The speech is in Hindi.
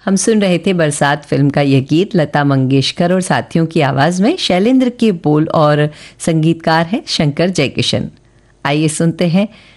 हम सुन रहे थे बरसात फिल्म का यह गीत। लता मंगेशकर और साथियों की आवाज़ में, शैलेंद्र के बोल और संगीतकार हैं शंकर जयकिशन। आइए सुनते हैं